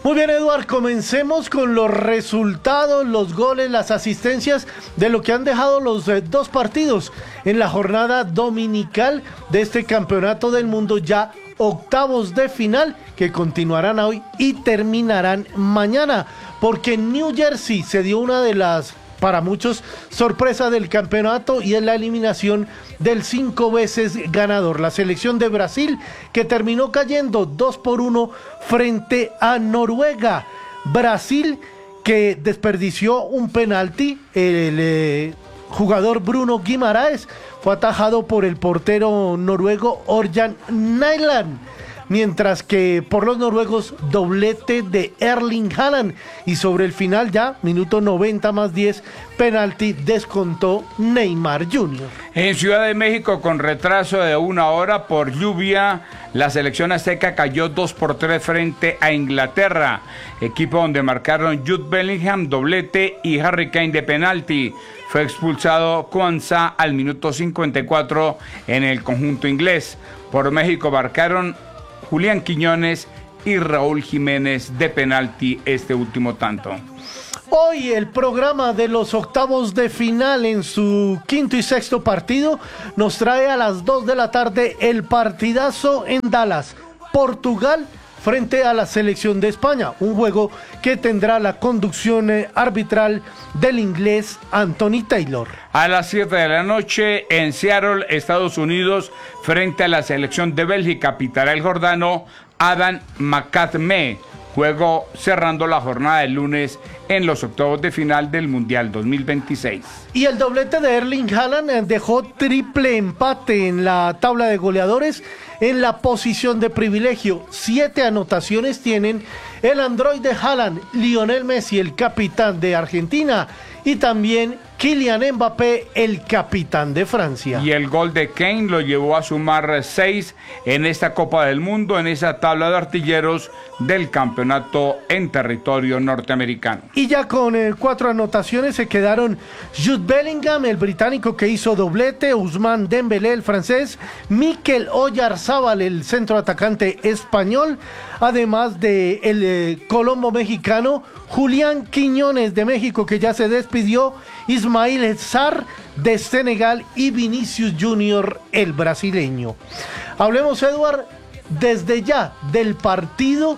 Muy bien, Eduard, comencemos con los resultados, los goles, las asistencias de lo que han dejado los dos partidos en la jornada dominical de este campeonato del mundo, ya octavos de final que continuarán hoy y terminarán mañana, porque en New Jersey se dio una de las, para muchos, sorpresa del campeonato, y es la eliminación del 5 veces ganador, la selección de Brasil, que terminó cayendo 2-1 frente a Noruega. Brasil que desperdició un penalti, el jugador Bruno Guimaraes fue atajado por el portero noruego Ørjan Nyland, mientras que por los noruegos doblete de Erling Haaland, y sobre el final ya, minuto 90 más 10, penalti descontó Neymar Jr. En Ciudad de México, con retraso de 1 hora por lluvia, la selección azteca cayó 2-3 frente a Inglaterra, equipo donde marcaron Jude Bellingham doblete y Harry Kane de penalti. Fue expulsado Kwanza al minuto 54 en el conjunto inglés. Por México marcaron Julián Quiñones y Raúl Jiménez de penalti este último tanto. Hoy el programa de los octavos de final en su quinto y sexto partido nos trae a las 2 de la tarde el partidazo en Dallas, Portugal frente a la selección de España, un juego que tendrá la conducción arbitral del inglés Anthony Taylor. A las 7 de la noche en Seattle, Estados Unidos, frente a la selección de Bélgica, pitará el jordano Adam McCadme, juego cerrando la jornada del lunes en los octavos de final del Mundial 2026. Y el doblete de Erling Haaland dejó triple empate en la tabla de goleadores en la posición de privilegio. 7 anotaciones tienen el androide de Haaland, Lionel Messi, el capitán de Argentina, y también Kylian Mbappé, el capitán de Francia. Y el gol de Kane lo llevó a sumar 6 en esta Copa del Mundo, en esa tabla de artilleros del campeonato en territorio norteamericano. Y ya con 4 anotaciones se quedaron Jude Bellingham, el británico que hizo doblete, Ousmane Dembélé, el francés, Mikel Oyarzabal, el centroatacante español, además de el colombo mexicano Julián Quiñones de México, que ya se despidió, Ismail Sarr de Senegal y Vinicius Junior, el brasileño. Hablemos, Eduard, desde ya del partido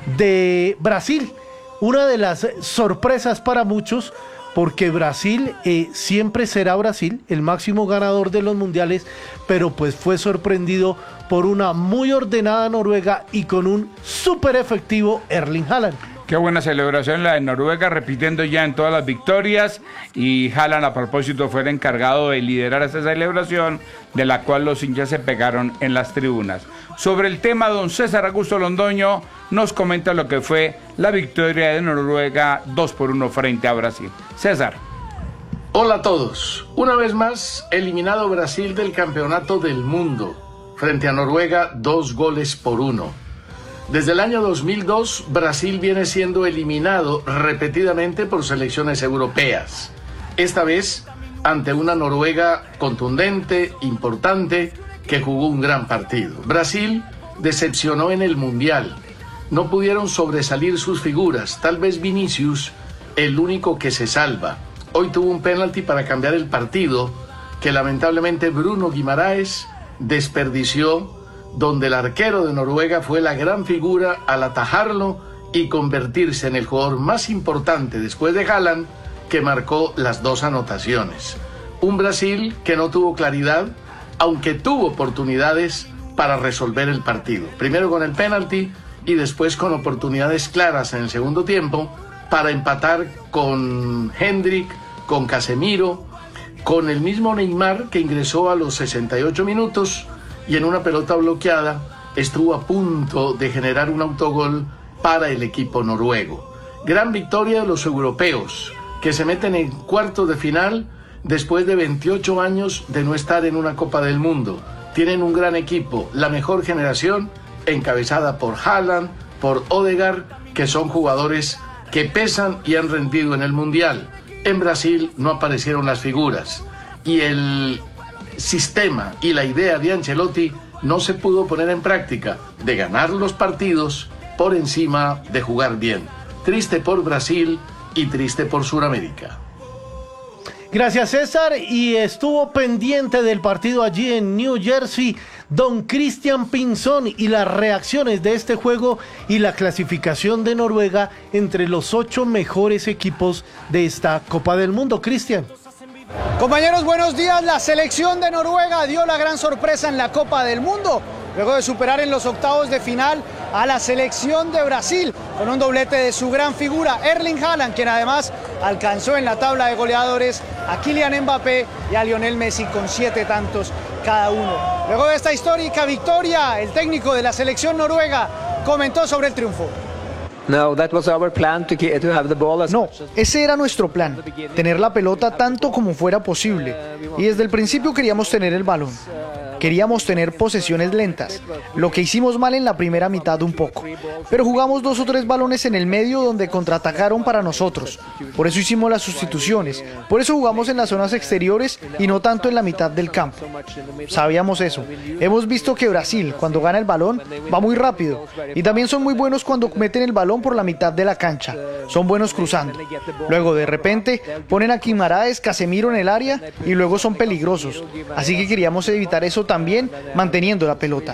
de Brasil, una de las sorpresas para muchos, porque Brasil siempre será Brasil, el máximo ganador de los mundiales, pero pues fue sorprendido por una muy ordenada Noruega y con un súper efectivo Erling Haaland. Qué buena celebración la de Noruega, repitiendo ya en todas las victorias, y Haaland a propósito fue el encargado de liderar esta celebración, de la cual los hinchas se pegaron en las tribunas. Sobre el tema, don César Augusto Londoño nos comenta lo que fue la victoria de Noruega 2-1 frente a Brasil. César. Hola a todos. Una vez más, eliminado Brasil del campeonato del mundo frente a Noruega 2-1. Desde el año 2002, Brasil viene siendo eliminado repetidamente por selecciones europeas. Esta vez ante una Noruega contundente, importante, que jugó un gran partido. Brasil decepcionó en el Mundial. No pudieron sobresalir sus figuras. Tal vez Vinicius, el único que se salva. Hoy tuvo un penalti para cambiar el partido, que lamentablemente Bruno Guimaraes desperdició, donde el arquero de Noruega fue la gran figura al atajarlo y convertirse en el jugador más importante después de Haaland, que marcó las 2 anotaciones. Un Brasil que no tuvo claridad, aunque tuvo oportunidades para resolver el partido. Primero con el penalti y después con oportunidades claras en el segundo tiempo para empatar con Hendrik, con Casemiro, con el mismo Neymar, que ingresó a los 68 minutos y en una pelota bloqueada estuvo a punto de generar un autogol para el equipo noruego. Gran victoria de los europeos, que se meten en cuartos de final después de 28 años de no estar en una Copa del Mundo. Tienen un gran equipo, la mejor generación, encabezada por Haaland, por Ødegaard, que son jugadores que pesan y han rendido en el Mundial. En Brasil no aparecieron las figuras y el sistema y la idea de Ancelotti no se pudo poner en práctica, de ganar los partidos por encima de jugar bien. Triste por Brasil y triste por Sudamérica. Gracias, César. Y estuvo pendiente del partido allí en New Jersey don Cristian Pinzón y las reacciones de este juego y la clasificación de Noruega entre los 8 mejores equipos de esta Copa del Mundo. Cristian. Compañeros, buenos días. La selección de Noruega dio la gran sorpresa en la Copa del Mundo, luego de superar en los octavos de final a la selección de Brasil, con un doblete de su gran figura, Erling Haaland, quien además alcanzó en la tabla de goleadores a Kylian Mbappé y a Lionel Messi con 7 tantos cada uno. Luego de esta histórica victoria, el técnico de la selección noruega comentó sobre el triunfo. No, ese era nuestro plan, tener la pelota tanto como fuera posible. Y desde el principio queríamos tener el balón. Queríamos tener posesiones lentas, lo que hicimos mal en la primera mitad un poco. Pero jugamos 2 o 3 balones en el medio donde contraatacaron para nosotros. Por eso hicimos las sustituciones. Por eso jugamos en las zonas exteriores y no tanto en la mitad del campo. Sabíamos eso. Hemos visto que Brasil, cuando gana el balón, va muy rápido. Y también son muy buenos cuando meten el balón por la mitad de la cancha. Son buenos cruzando. Luego, de repente, ponen a Guimaraes, Casemiro en el área y luego son peligrosos. Así que queríamos evitar eso también, manteniendo la pelota.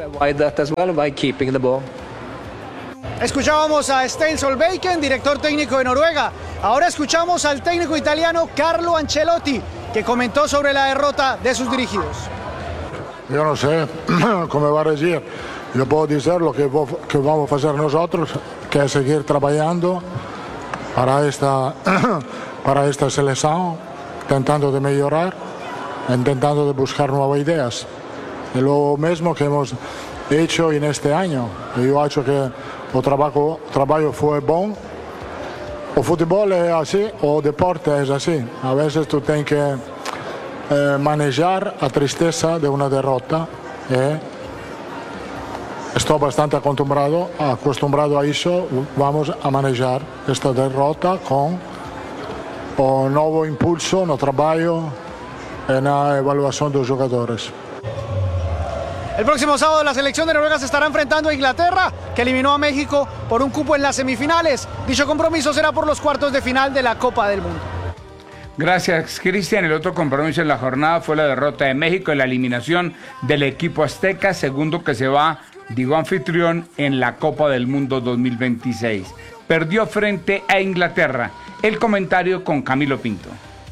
Escuchábamos a Stein Solbakken, director técnico de Noruega. Ahora escuchamos al técnico italiano Carlo Ancelotti, que comentó sobre la derrota de sus dirigidos. Yo no sé cómo va a decir. Yo puedo decir lo que vamos a hacer nosotros, que es seguir trabajando para esta selección, intentando de mejorar, intentando de buscar nuevas ideas. Es lo mismo que hemos hecho en este año. Yo creo que el trabajo fue bueno. El fútbol es así, o el deporte es así. A veces tú tienes que manejar la tristeza de una derrota. Estoy bastante acostumbrado a eso. Vamos a manejar esta derrota con un nuevo impulso en el trabajo, en la evaluación de los jugadores. El próximo sábado la selección de Noruega se estará enfrentando a Inglaterra, que eliminó a México por un cupo en las semifinales. Dicho compromiso será por los cuartos de final de la Copa del Mundo. Gracias, Cristian. El otro compromiso en la jornada fue la derrota de México en la eliminación del equipo azteca, segundo que se va, digo, anfitrión en la Copa del Mundo 2026. Perdió frente a Inglaterra. El comentario con Camilo Pinto.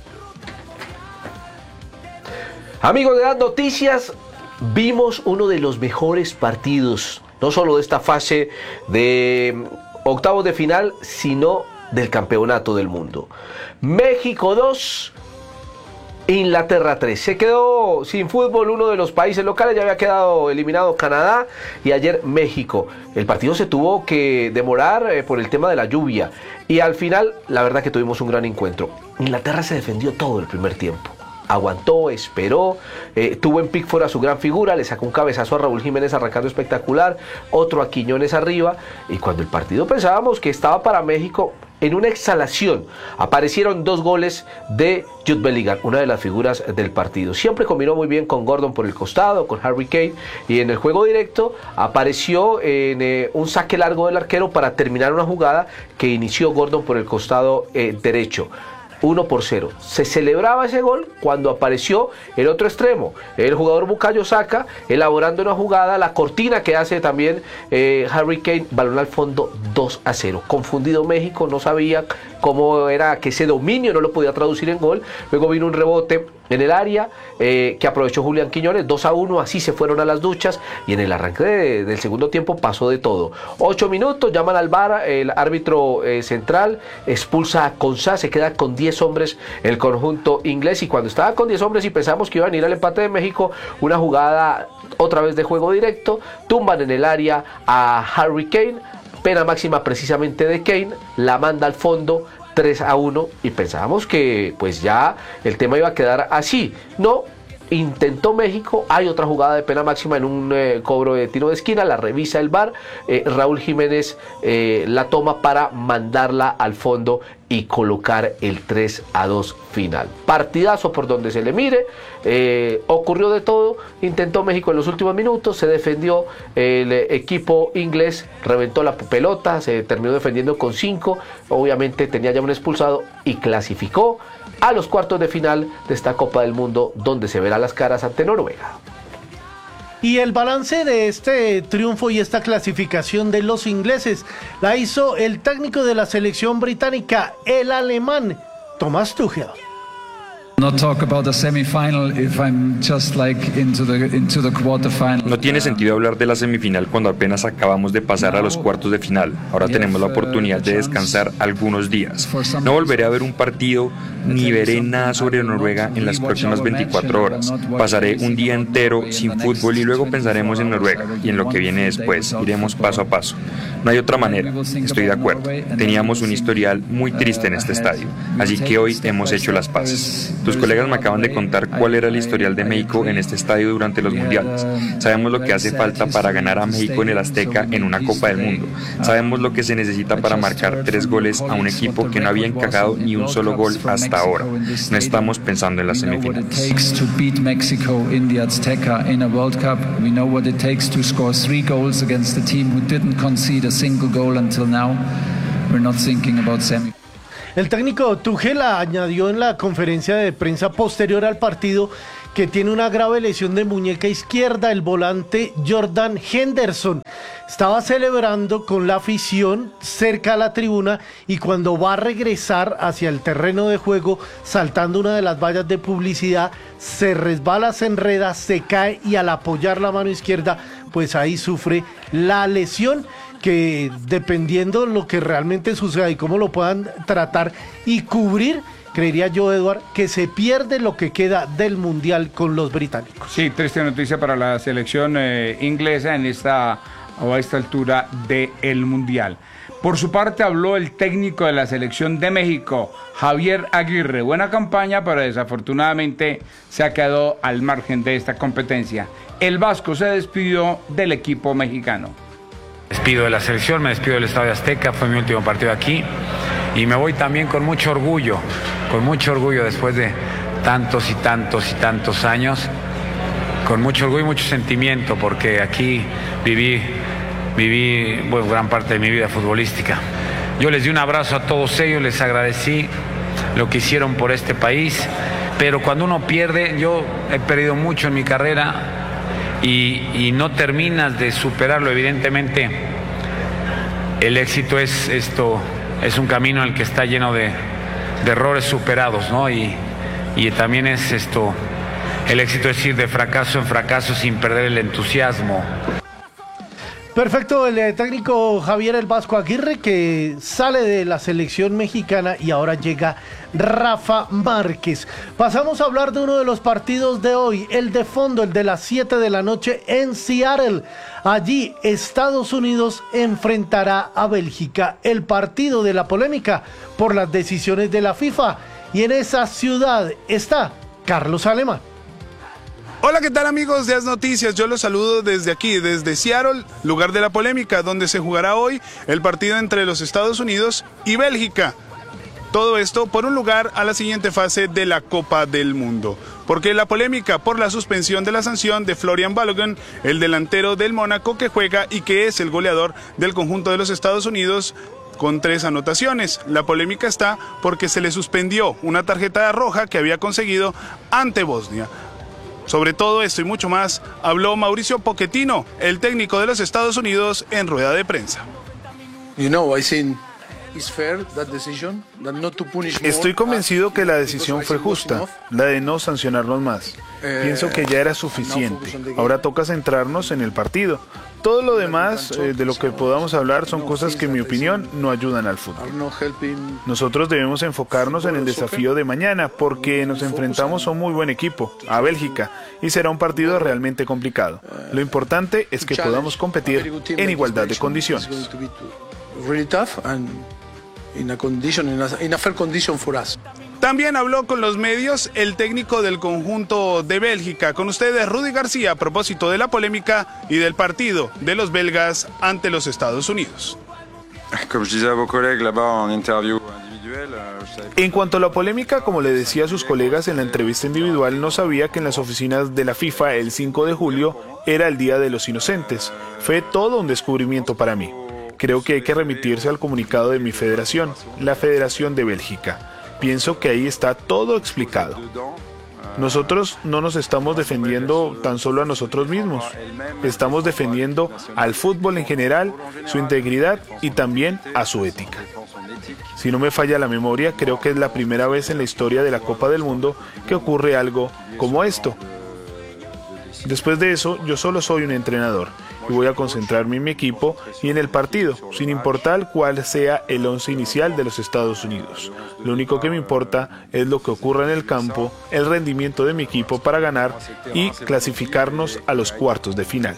Amigos de las noticias, vimos uno de los mejores partidos, no solo de esta fase de octavos de final, sino del campeonato del mundo. México 2, Inglaterra 3. Se quedó sin fútbol uno de los países locales, ya había quedado eliminado Canadá y ayer México. El partido se tuvo que demorar por el tema de la lluvia y al final la verdad que tuvimos un gran encuentro. Inglaterra se defendió todo el primer tiempo. Aguantó, esperó, tuvo en Pickford a su gran figura, le sacó un cabezazo a Raúl Jiménez arrancando espectacular, otro a Quiñones arriba, y cuando el partido pensábamos que estaba para México, en una exhalación aparecieron 2 goles de Jude Bellingham, una de las figuras del partido. Siempre combinó muy bien con Gordon por el costado, con Harry Kane, y en el juego directo apareció en un saque largo del arquero para terminar una jugada que inició Gordon por el costado derecho. 1-0. Se celebraba ese gol cuando apareció el otro extremo, el jugador Bukayo Saka, elaborando una jugada, la cortina que hace también Harry Kane, balón al fondo, 2-0. Confundido México, no sabía cómo era que ese dominio no lo podía traducir en gol. Luego vino un rebote en el área que aprovechó Julián Quiñones, 2-1, así se fueron a las duchas y en el arranque del segundo tiempo pasó de todo. 8 minutos, llaman al VAR, el árbitro central expulsa a Konsa, se queda con 10 hombres el conjunto inglés, y cuando estaba con 10 hombres y pensamos que iban a ir al empate de México, una jugada otra vez de juego directo, tumban en el área a Harry Kane, pena máxima precisamente de Kane, la manda al fondo, 3-1, y pensábamos que pues ya el tema iba a quedar así. No, intentó México, hay otra jugada de pena máxima en un cobro de tiro de esquina, la revisa el VAR, Raúl Jiménez la toma para mandarla al fondo y colocar el 3-2 final. Partidazo por donde se le mire, ocurrió de todo, intentó México en los últimos minutos, se defendió el equipo inglés, reventó la pelota, se terminó defendiendo con 5, obviamente tenía ya un expulsado y clasificó a los cuartos de final de esta Copa del Mundo, donde se verá las caras ante Noruega. Y el balance de este triunfo y esta clasificación de los ingleses la hizo el técnico de la selección británica, el alemán Thomas Tuchel. No tiene sentido hablar de la semifinal cuando apenas acabamos de pasar a los cuartos de final. Ahora tenemos la oportunidad de descansar algunos días. No volveré a ver un partido ni veré nada sobre Noruega en las próximas 24 horas. Pasaré un día entero sin fútbol y luego pensaremos en Noruega y en lo que viene después. Iremos paso a paso. No hay otra manera, estoy de acuerdo. Teníamos un historial muy triste en este estadio, así que hoy hemos hecho las paces. Tus colegas me acaban de contar cuál era el historial de México en este estadio durante los mundiales. Sabemos lo que hace falta para ganar a México en el Azteca en una Copa del Mundo. Sabemos lo que se necesita para marcar 3 goles a un equipo que no había encajado ni un solo gol hasta ahora. No estamos pensando en las semifinales. El técnico Tuchel añadió en la conferencia de prensa posterior al partido que tiene una grave lesión de muñeca izquierda. El volante Jordan Henderson estaba celebrando con la afición cerca a la tribuna y cuando va a regresar hacia el terreno de juego, saltando una de las vallas de publicidad, se resbala, se enreda, se cae y al apoyar la mano izquierda, pues ahí sufre la lesión, que dependiendo lo que realmente suceda y cómo lo puedan tratar y cubrir, creería yo, Eduard, que se pierde lo que queda del Mundial con los británicos. Sí, triste noticia para la selección inglesa en esta altura del Mundial. Por su parte habló el técnico de la selección de México, Javier Aguirre. Buena campaña, pero desafortunadamente se ha quedado al margen de esta competencia. El vasco se despidió del equipo mexicano. Me despido de la selección, me despido del Estadio Azteca, fue mi último partido aquí y me voy también con mucho orgullo después de tantos y tantos y tantos años, con mucho orgullo y mucho sentimiento, porque aquí viví gran parte de mi vida futbolística. Yo les di un abrazo a todos ellos, les agradecí lo que hicieron por este país, pero cuando uno pierde, yo he perdido mucho en mi carrera, y no terminas de superarlo. Evidentemente el éxito es un camino en el que está lleno de errores superados, ¿no? Y también el éxito es ir de fracaso en fracaso sin perder el entusiasmo. Perfecto, el técnico Javier el Vasco Aguirre, que sale de la selección mexicana y ahora llega Rafa Márquez. Pasamos a hablar de uno de los partidos de hoy, el de fondo, el de las 7 de la noche en Seattle. Allí Estados Unidos enfrentará a Bélgica, el partido de la polémica por las decisiones de la FIFA. Y en esa ciudad está Carlos Alemán. Hola, ¿qué tal amigos de As Noticias? Yo los saludo desde aquí, desde Seattle, lugar de la polémica, donde se jugará hoy el partido entre los Estados Unidos y Bélgica. Todo esto por un lugar a la siguiente fase de la Copa del Mundo. Porque la polémica por la suspensión de la sanción de Florian Balogun, el delantero del Mónaco que juega y que es el goleador del conjunto de los Estados Unidos, con 3 anotaciones. La polémica está porque se le suspendió una tarjeta roja que había conseguido ante Bosnia. Sobre todo esto y mucho más habló Mauricio Pochettino, el técnico de los Estados Unidos, en rueda de prensa. Estoy convencido que la decisión fue justa, la de no sancionarnos más. Pienso que ya era suficiente. Ahora toca centrarnos en el partido. Todo lo demás de lo que podamos hablar son cosas que en mi opinión no ayudan al fútbol. Nosotros debemos enfocarnos en el desafío de mañana porque nos enfrentamos a un muy buen equipo, a Bélgica, y será un partido realmente complicado. Lo importante es que podamos competir en igualdad de condiciones. También habló con los medios el técnico del conjunto de Bélgica. Con ustedes, Rudy García, a propósito de la polémica y del partido de los belgas ante los Estados Unidos. En cuanto a la polémica, como le decía a sus colegas en la entrevista individual, no sabía que en las oficinas de la FIFA el 5 de julio era el Día de los Inocentes. Fue todo un descubrimiento para mí. Creo que hay que remitirse al comunicado de mi federación, la Federación de Bélgica. Pienso que ahí está todo explicado. Nosotros no nos estamos defendiendo tan solo a nosotros mismos. Estamos defendiendo al fútbol en general, su integridad y también a su ética. Si no me falla la memoria, creo que es la primera vez en la historia de la Copa del Mundo que ocurre algo como esto. Después de eso, yo solo soy un entrenador y voy a concentrarme en mi equipo y en el partido, sin importar cuál sea el once inicial de los Estados Unidos. Lo único que me importa es lo que ocurra en el campo, el rendimiento de mi equipo para ganar y clasificarnos a los cuartos de final.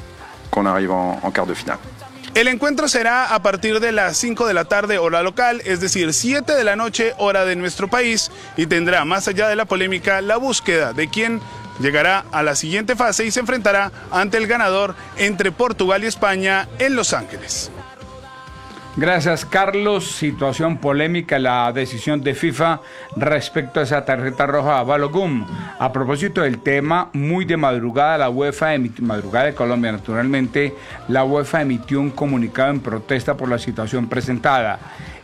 El encuentro será a partir de las 5 de la tarde hora local, es decir, 7 de la noche hora de nuestro país, y tendrá, más allá de la polémica, la búsqueda de quién llegará a la siguiente fase y se enfrentará ante el ganador entre Portugal y España en Los Ángeles. Gracias, Carlos. Situación polémica, la decisión de FIFA respecto a esa tarjeta roja a Balogun. A propósito del tema, muy de madrugada, la UEFA, madrugada de Colombia naturalmente, la UEFA emitió un comunicado en protesta por la situación presentada.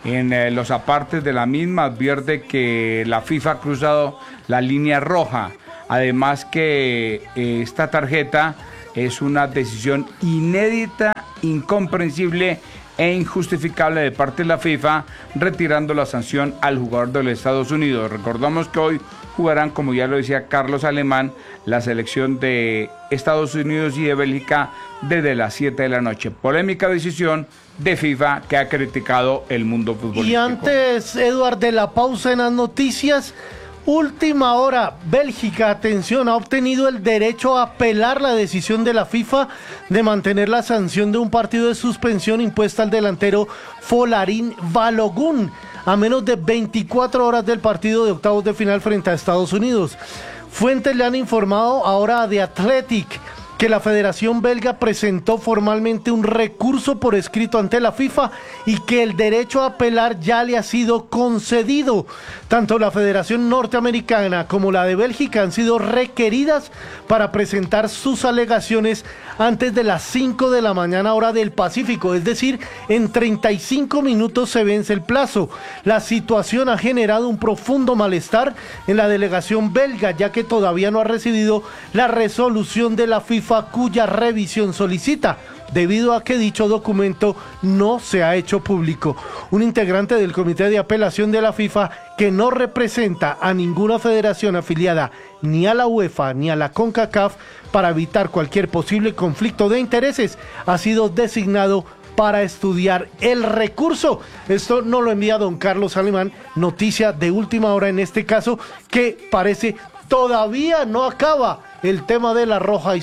En los apartes de la misma advierte que la FIFA ha cruzado la línea roja. Además que esta tarjeta es una decisión inédita, incomprensible e injustificable de parte de la FIFA, retirando la sanción al jugador de los Estados Unidos. Recordamos que hoy jugarán, como ya lo decía Carlos Alemán, la selección de Estados Unidos y de Bélgica desde las 7 de la noche. Polémica decisión de FIFA que ha criticado el mundo futbolístico. Y antes, Eduard, de la pausa en las noticias, última hora, Bélgica, atención, ha obtenido el derecho a apelar la decisión de la FIFA de mantener la sanción de un partido de suspensión impuesta al delantero Folarin Balogun a menos de 24 horas del partido de octavos de final frente a Estados Unidos. Fuentes le han informado ahora a The Athletic que la Federación Belga presentó formalmente un recurso por escrito ante la FIFA y que el derecho a apelar ya le ha sido concedido. Tanto la Federación Norteamericana como la de Bélgica han sido requeridas para presentar sus alegaciones antes de las 5 de la mañana hora del Pacífico, es decir, en 35 minutos se vence el plazo. La situación ha generado un profundo malestar en la delegación belga, ya que todavía no ha recibido la resolución de la FIFA cuya revisión solicita, debido a que dicho documento no se ha hecho público. Un integrante del Comité de Apelación de la FIFA, que no representa a ninguna federación afiliada ni a la UEFA ni a la CONCACAF, para evitar cualquier posible conflicto de intereses, ha sido designado para estudiar el recurso. Esto nos lo envía don Carlos Alemán, noticia de última hora en este caso, que parece todavía no acaba el tema de la roja y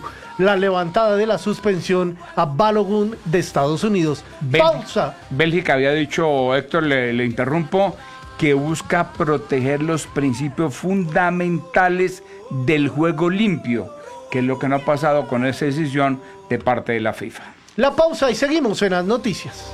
la levantada de la suspensión a Balogun de Estados Unidos. Pausa. Bélgica había dicho, Héctor, le interrumpo, que busca proteger los principios fundamentales del juego limpio, que es lo que no ha pasado con esa decisión de parte de la FIFA. La pausa y seguimos en las noticias.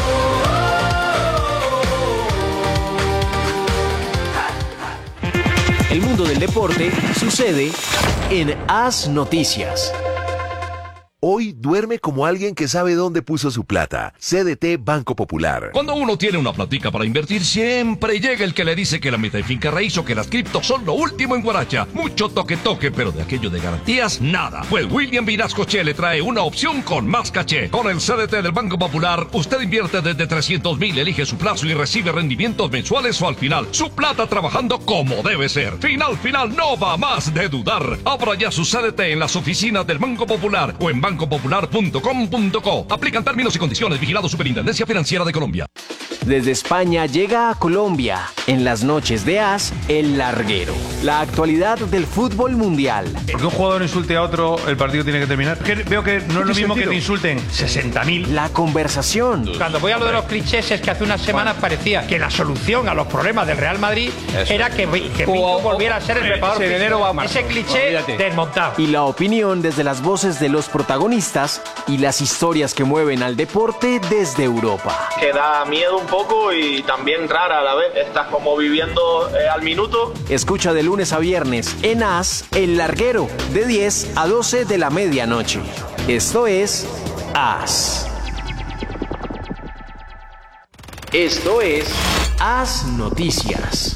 El mundo del deporte sucede en As Noticias. Hoy duerme como alguien que sabe dónde puso su plata. CDT Banco Popular. Cuando uno tiene una platica para invertir, siempre llega el que le dice que la meta de finca raíz o que las cripto son lo último en guaracha. Mucho toque, pero de aquello de garantías, nada. Pues William Vinascoche le trae una opción con más caché. Con el CDT del Banco Popular, usted invierte desde 300,000, elige su plazo y recibe rendimientos mensuales o al final. Su plata trabajando como debe ser. Final, no va más de dudar. Abra ya su CDT en las oficinas del Banco Popular o en bancopopular.com.co. Aplican términos y condiciones. Vigilado Superintendencia Financiera de Colombia. Desde España llega a Colombia, en las noches de As, El Larguero. La actualidad del fútbol mundial. Porque un jugador insulte a otro, el partido tiene que terminar. Veo que no es lo mismo que te insulten 60.000. La conversación. Cuando voy a lo de los clichés, es que hace unas semanas parecía que la solución a los problemas del Real Madrid era que Pinto volviera a ser el preparador físico. Ese cliché desmontado. Y la opinión desde las voces de los protagonistas y las historias que mueven al deporte desde Europa. Que da miedo un poco poco y también rara a la vez. Estás como viviendo al minuto. Escucha de lunes a viernes en AS El Larguero, de 10 a 12 de la medianoche. Esto es AS. Esto es AS Noticias.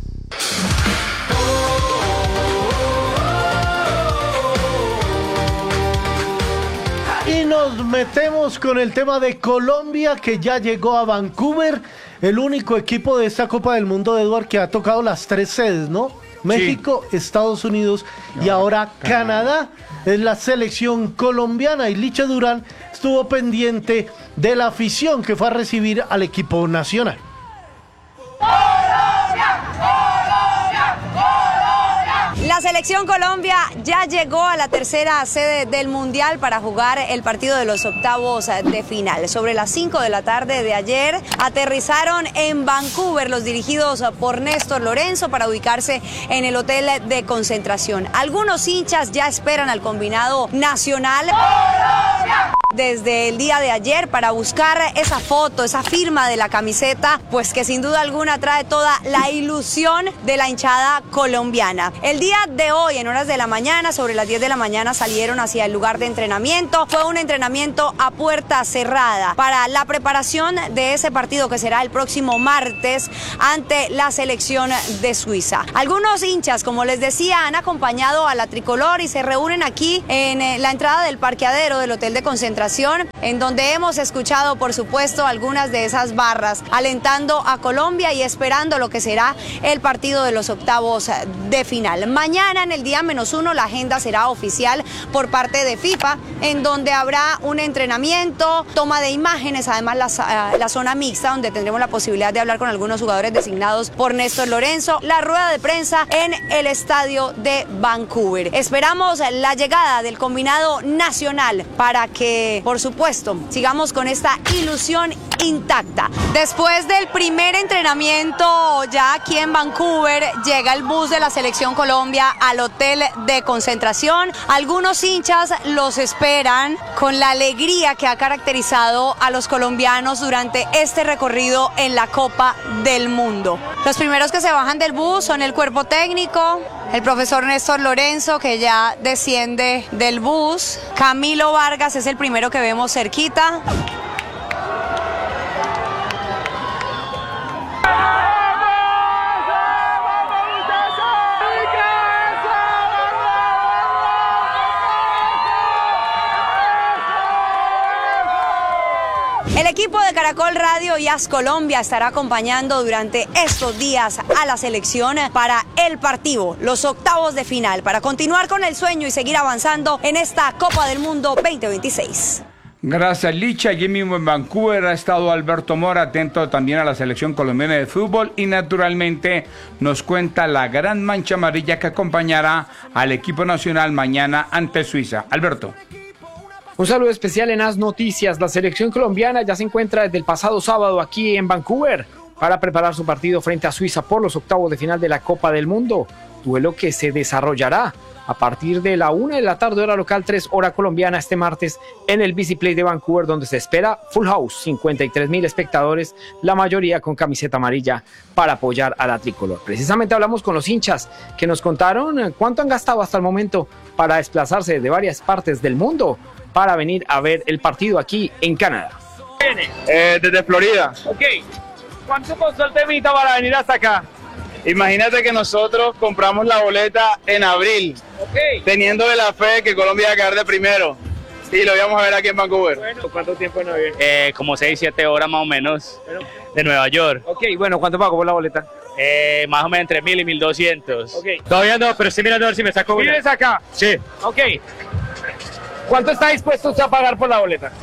Y nos metemos con el tema de Colombia, que ya llegó a Vancouver, el único equipo de esta Copa del Mundo, Eduard, que ha tocado las 3 sedes, ¿no? México, sí. Estados Unidos y ahora Canadá. Es la selección colombiana y Licha Durán estuvo pendiente de la afición que fue a recibir al equipo nacional. La selección Colombia ya llegó a la tercera sede del Mundial para jugar el partido de los octavos de final. Sobre las 5 de la tarde de ayer aterrizaron en Vancouver los dirigidos por Néstor Lorenzo para ubicarse en el hotel de concentración. Algunos hinchas ya esperan al combinado nacional desde el día de ayer para buscar esa foto, esa firma de la camiseta, pues que sin duda alguna trae toda la ilusión de la hinchada colombiana. El día de hoy, en horas de la mañana, sobre las 10 de la mañana, salieron hacia el lugar de entrenamiento. Fue un entrenamiento a puerta cerrada para la preparación de ese partido que será el próximo martes ante la selección de Suiza. Algunos hinchas, como les decía, han acompañado a la tricolor y se reúnen aquí en la entrada del parqueadero del hotel de concentración, en donde hemos escuchado, por supuesto, algunas de esas barras alentando a Colombia y esperando lo que será el partido de los octavos de final. Mañana, en el día -1, la agenda será oficial por parte de FIFA, en donde habrá un entrenamiento, toma de imágenes, además la zona mixta, donde tendremos la posibilidad de hablar con algunos jugadores designados por Néstor Lorenzo, la rueda de prensa en el estadio de Vancouver. Esperamos la llegada del combinado nacional para que, por supuesto, sigamos con esta ilusión intacta. Después del primer entrenamiento ya aquí en Vancouver, llega el bus de la selección Colombia al hotel de concentración. Algunos hinchas los esperan con la alegría que ha caracterizado a los colombianos durante este recorrido en la Copa del Mundo. Los primeros que se bajan del bus son el cuerpo técnico, el profesor Néstor Lorenzo, que ya desciende del bus. Camilo Vargas es el primero que vemos cerquita. El equipo de Caracol Radio y AS Colombia estará acompañando durante estos días a la selección para el partido, los octavos de final, para continuar con el sueño y seguir avanzando en esta Copa del Mundo 2026. Gracias, Licha. Allí mismo en Vancouver ha estado Alberto Mora, atento también a la selección colombiana de fútbol, y naturalmente nos cuenta la gran mancha amarilla que acompañará al equipo nacional mañana ante Suiza. Alberto. Un saludo especial en AS Noticias. La selección colombiana ya se encuentra desde el pasado sábado aquí en Vancouver para preparar su partido frente a Suiza por los octavos de final de la Copa del Mundo. Duelo que se desarrollará a partir de la 1 de la tarde, hora local, 3 hora colombiana, este martes en el BC Place de Vancouver, donde se espera full house, 53,000 espectadores, la mayoría con camiseta amarilla para apoyar a la tricolor. Precisamente hablamos con los hinchas que nos contaron cuánto han gastado hasta el momento para desplazarse de varias partes del mundo para venir a ver el partido aquí en Canadá. Desde Florida. Ok. ¿Cuánto costó el temita para venir hasta acá? Imagínate que nosotros compramos la boleta en abril, teniendo de la fe de que Colombia iba a quedar de primero, y lo íbamos a ver aquí en Vancouver. Bueno, ¿cuánto tiempo no viene? Como 6-7 horas más o menos, de Nueva York. Ok, bueno, ¿cuánto pagó por la boleta? Más o menos entre 1,000 y 1,200. Ok. Todavía no, pero estoy mirando a ver si me saco una. ¿Vienes acá? Sí. Ok. ¿Cuánto está dispuesto usted a pagar por la boleta?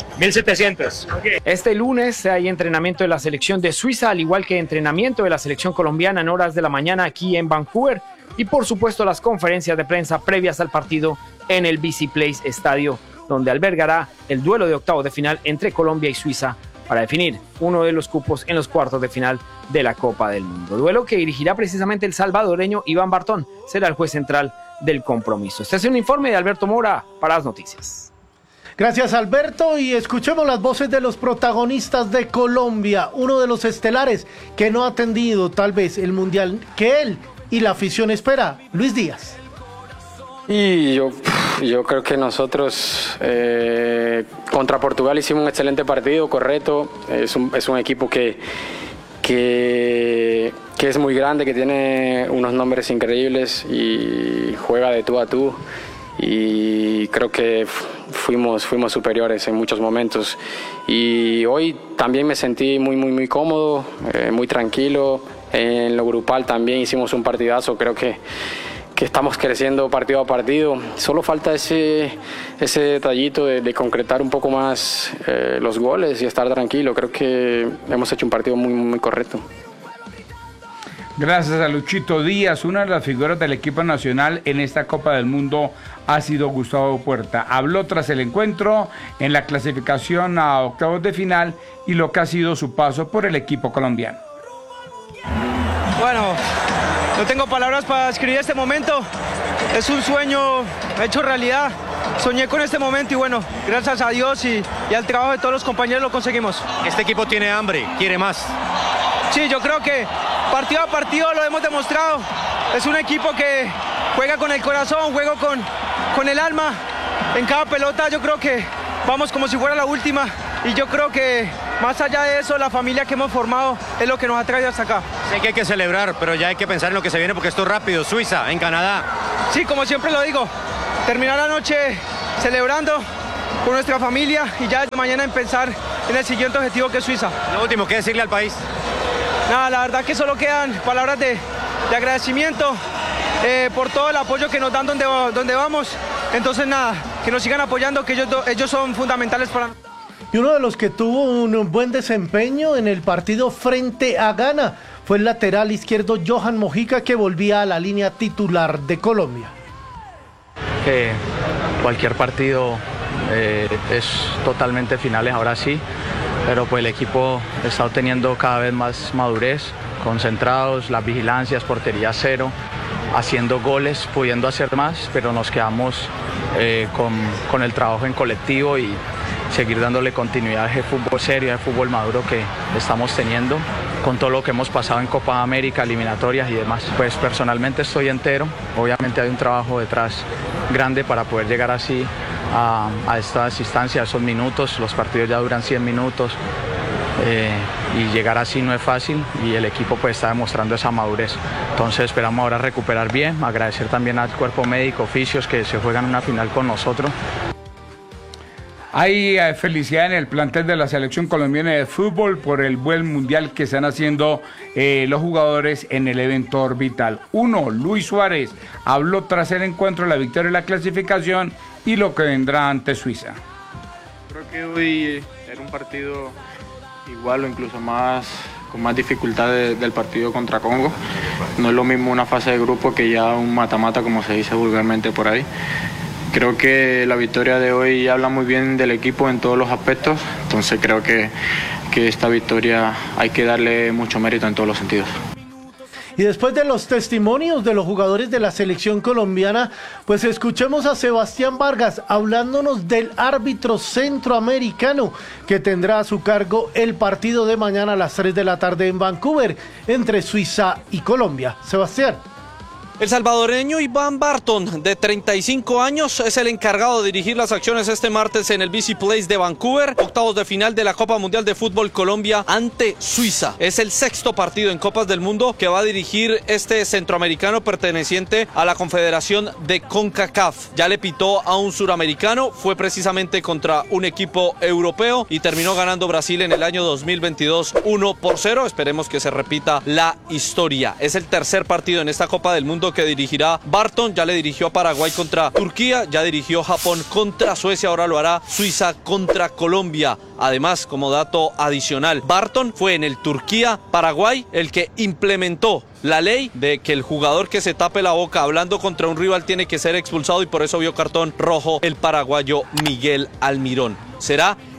1,700. Okay. Este lunes hay entrenamiento de la selección de Suiza, al igual que entrenamiento de la selección colombiana en horas de la mañana aquí en Vancouver, y por supuesto las conferencias de prensa previas al partido en el BC Place Estadio, donde albergará el duelo de octavos de final entre Colombia y Suiza para definir uno de los cupos en los cuartos de final de la Copa del Mundo. Duelo que dirigirá precisamente el salvadoreño Iván Bartón, será el juez central del compromiso. Este es un informe de Alberto Mora para las noticias. Gracias, Alberto, y escuchemos las voces de los protagonistas de Colombia, uno de los estelares que no ha atendido tal vez el Mundial que él y la afición espera, Luis Díaz. Y yo creo que nosotros contra Portugal hicimos un excelente partido, correcto. Es un equipo que es muy grande, que tiene unos nombres increíbles y juega de tú a tú. Y creo que fuimos superiores en muchos momentos. Y hoy también me sentí muy cómodo, muy tranquilo. En lo grupal también hicimos un partidazo. Creo que estamos creciendo partido a partido. Solo falta ese detallito de concretar un poco más los goles y estar tranquilo. Creo que hemos hecho un partido muy correcto. Gracias a Luchito Díaz. Una de las figuras del equipo nacional en esta Copa del Mundo ha sido Gustavo Puerta. Habló tras el encuentro en la clasificación a octavos de final y lo que ha sido su paso por el equipo colombiano. Bueno, no tengo palabras para describir este momento. Es un sueño hecho realidad. Soñé con este momento y bueno, gracias a Dios y al trabajo de todos los compañeros lo conseguimos. Este equipo tiene hambre, quiere más. Sí, yo creo que partido a partido lo hemos demostrado. Es un equipo que juega con el corazón, juega con el alma. En cada pelota yo creo que vamos como si fuera la última. Y yo creo que más allá de eso, la familia que hemos formado es lo que nos ha traído hasta acá. Sé que hay que celebrar, pero ya hay que pensar en lo que se viene porque esto es rápido. Suiza, en Canadá. Sí, como siempre lo digo, terminar la noche celebrando con nuestra familia y ya desde mañana en pensar en el siguiente objetivo que es Suiza. Lo último, ¿qué decirle al país? Nada, la verdad que solo quedan palabras de agradecimiento por todo el apoyo que nos dan donde vamos. Entonces nada, que nos sigan apoyando, que ellos son fundamentales para nosotros. Y uno de los que tuvo un buen desempeño en el partido frente a Ghana fue el lateral izquierdo Johan Mojica, que volvía a la línea titular de Colombia. Cualquier partido es totalmente finales, ahora sí, pero pues el equipo está obteniendo cada vez más madurez, concentrados, las vigilancias, portería cero, haciendo goles, pudiendo hacer más, pero nos quedamos con el trabajo en colectivo y seguir dándole continuidad a ese fútbol serio, a ese fútbol maduro que estamos teniendo, con todo lo que hemos pasado en Copa América, eliminatorias y demás. Pues personalmente estoy entero, obviamente hay un trabajo detrás grande para poder llegar así a estas instancias, a esos minutos. Los partidos ya duran 100 minutos y llegar así no es fácil y el equipo pues está demostrando esa madurez. Entonces esperamos ahora recuperar bien, agradecer también al cuerpo médico, oficios que se juegan una final con nosotros. Hay felicidad en el plantel de la selección colombiana de fútbol por el buen mundial que están haciendo los jugadores en el evento orbital. Luis Suárez habló tras el encuentro de la victoria y la clasificación y lo que vendrá ante Suiza. Creo que hoy era un partido igual o incluso más con más dificultad del partido contra Congo. No es lo mismo una fase de grupo que ya un mata-mata, como se dice vulgarmente por ahí. Creo que la victoria de hoy habla muy bien del equipo en todos los aspectos, entonces creo que esta victoria hay que darle mucho mérito en todos los sentidos. Y después de los testimonios de los jugadores de la selección colombiana, pues escuchemos a Sebastián Vargas hablándonos del árbitro centroamericano que tendrá a su cargo el partido de mañana a las 3 de la tarde en Vancouver entre Suiza y Colombia. Sebastián. El salvadoreño Iván Barton, de 35 años, es el encargado de dirigir las acciones este martes en el BC Place de Vancouver, octavos de final de la Copa Mundial de Fútbol Colombia ante Suiza. Es el sexto partido en Copas del Mundo que va a dirigir este centroamericano perteneciente a la Confederación de CONCACAF. Ya le pitó a un suramericano, fue precisamente contra un equipo europeo y terminó ganando Brasil en el año 2022 1-0. Esperemos que se repita la historia. Es el tercer partido en esta Copa del Mundo que dirigirá Barton. Ya le dirigió a Paraguay contra Turquía, ya dirigió Japón contra Suecia, ahora lo hará Suiza contra Colombia. Además, como dato adicional, Barton fue en el Turquía-Paraguay el que implementó la ley de que el jugador que se tape la boca hablando contra un rival tiene que ser expulsado y por eso vio cartón rojo el paraguayo Miguel Almirón. Será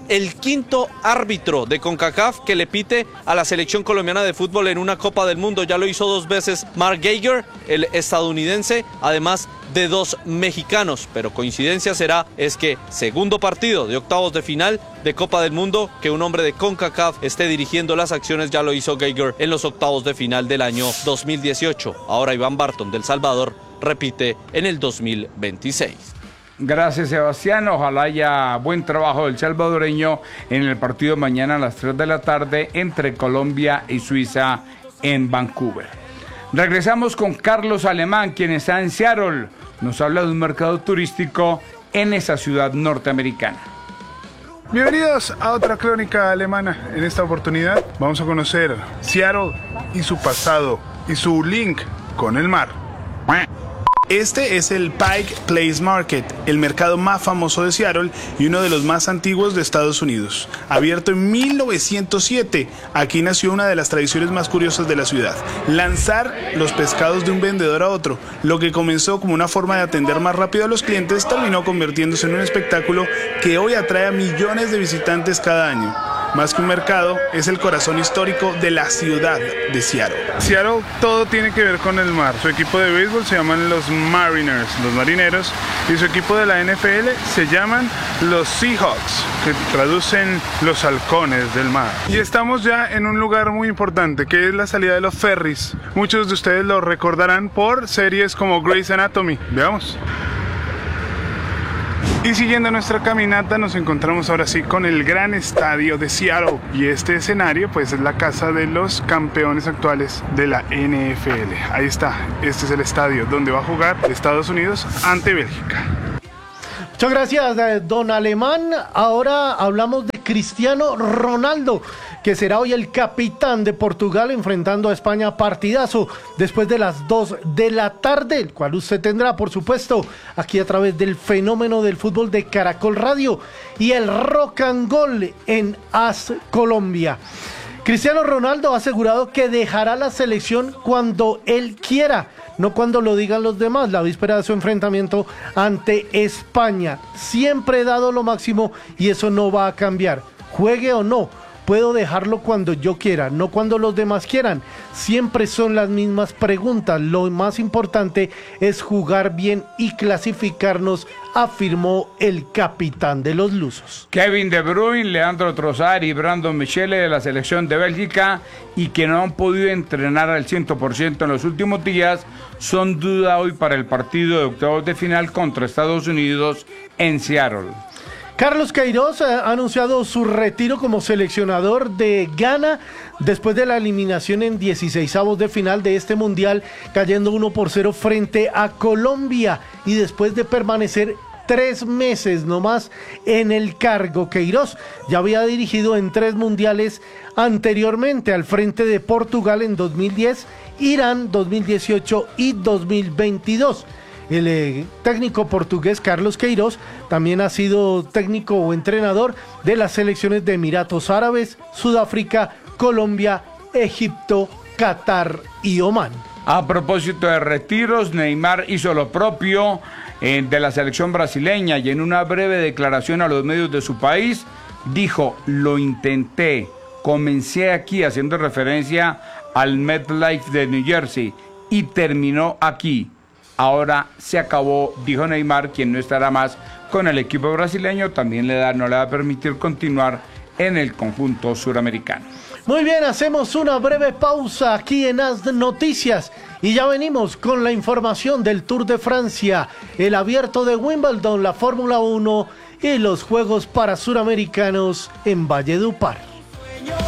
el quinto árbitro de CONCACAF que le pite a la selección colombiana de fútbol en una Copa del Mundo. Ya lo hizo 2 veces Mark Geiger, el estadounidense, además de 2 mexicanos, pero coincidencia es que segundo partido de octavos de final de Copa del Mundo que un hombre de CONCACAF esté dirigiendo las acciones. Ya lo hizo Geiger en los octavos de final del año 2018. Ahora Iván Barton del Salvador repite en el 2026. Gracias, Sebastián. Ojalá haya buen trabajo del salvadoreño en el partido mañana a las 3 de la tarde entre Colombia y Suiza en Vancouver. Regresamos con Carlos Alemán, quien está en Seattle. Nos habla de un mercado turístico en esa ciudad norteamericana. Bienvenidos a otra crónica alemana. En esta oportunidad vamos a conocer Seattle y su pasado y su link con el mar. Este es el Pike Place Market, el mercado más famoso de Seattle y uno de los más antiguos de Estados Unidos. Abierto en 1907, aquí nació una de las tradiciones más curiosas de la ciudad: lanzar los pescados de un vendedor a otro. Lo que comenzó como una forma de atender más rápido a los clientes terminó convirtiéndose en un espectáculo que hoy atrae a millones de visitantes cada año. Más que un mercado, es el corazón histórico de la ciudad de Seattle. Seattle todo tiene que ver con el mar. Su equipo de béisbol se llaman los Mariners, los marineros, y su equipo de la NFL se llaman los Seahawks, que traducen los halcones del mar. Y estamos ya en un lugar muy importante, que es la salida de los ferries. Muchos de ustedes lo recordarán por series como Grey's Anatomy. Veamos. Y siguiendo nuestra caminata nos encontramos ahora sí con el gran estadio de Seattle, y este escenario pues es la casa de los campeones actuales de la NFL. Ahí está, este es el estadio donde va a jugar Estados Unidos ante Bélgica. Muchas gracias, don Alemán. Ahora hablamos de Cristiano Ronaldo, que será hoy el capitán de Portugal enfrentando a España. Partidazo después de las 2 de la tarde, el cual usted tendrá, por supuesto, aquí a través del Fenómeno del Fútbol de Caracol Radio y el Rock and Gold en AS Colombia. Cristiano Ronaldo ha asegurado que dejará la selección cuando él quiera, no cuando lo digan los demás. La víspera de su enfrentamiento ante España: siempre he dado lo máximo y eso no va a cambiar. Juegue o no, puedo dejarlo cuando yo quiera, no cuando los demás quieran. Siempre son las mismas preguntas. Lo más importante es jugar bien y clasificarnos, afirmó el capitán de los lusos. Kevin De Bruyne, Leandro Trossard y Brandon Michele de la selección de Bélgica, y que no han podido entrenar al 100% en los últimos días, son duda hoy para el partido de octavos de final contra Estados Unidos en Seattle. Carlos Queiroz ha anunciado su retiro como seleccionador de Ghana después de la eliminación en 16avos de final de este mundial, cayendo 1-0 frente a Colombia, y después de permanecer 3 meses nomás en el cargo. Queiroz ya había dirigido en 3 mundiales anteriormente, al frente de Portugal en 2010, Irán 2018 y 2022. El técnico portugués Carlos Queiroz también ha sido técnico o entrenador de las selecciones de Emiratos Árabes, Sudáfrica, Colombia, Egipto, Qatar y Omán. A propósito de retiros, Neymar hizo lo propio de la selección brasileña, y en una breve declaración a los medios de su país dijo: lo intenté, comencé aquí, haciendo referencia al MetLife de New Jersey, y terminó aquí. Ahora se acabó, dijo Neymar, quien no estará más con el equipo brasileño. También no le va a permitir continuar en el conjunto suramericano. Muy bien, hacemos una breve pausa aquí en AS Noticias y ya venimos con la información del Tour de Francia, el Abierto de Wimbledon, la Fórmula 1 y los Juegos para Suramericanos en Valledupar.